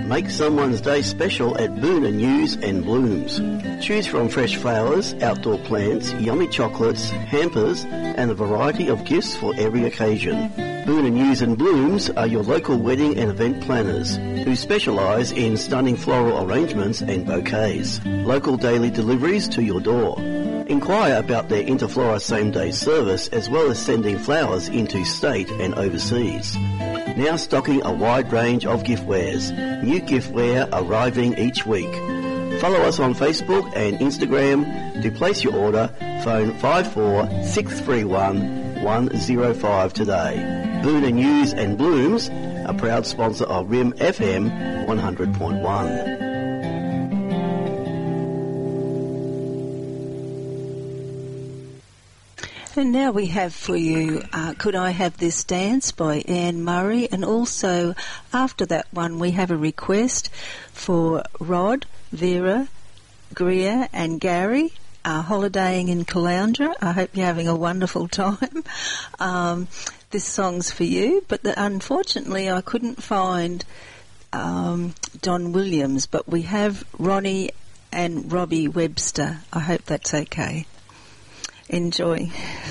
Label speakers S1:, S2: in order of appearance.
S1: Make someone's day special at Boon and News and Blooms. Choose from fresh flowers, outdoor plants, yummy chocolates, hampers, and a variety of gifts for every occasion. Boon and News and Blooms are your local wedding and event planners who specialise in stunning floral arrangements and bouquets. Local daily deliveries to your door. Inquire about their Interflora same-day service as well as sending flowers into state and overseas. Now stocking a wide range of giftwares. New giftware arriving each week. Follow us on Facebook and Instagram. To place your order, phone 54631105 today. Boon and News and Blooms, a proud sponsor of RIM FM 100.1.
S2: And now we have for you Could I Have This Dance by Anne Murray, and also after that one we have a request for Rod, Vera, Greer and Gary holidaying in Caloundra. I hope you're having a wonderful time. This song's for you, but unfortunately I couldn't find Don Williams, but we have Ronnie and Robbie Webster. I hope that's okay. Enjoy.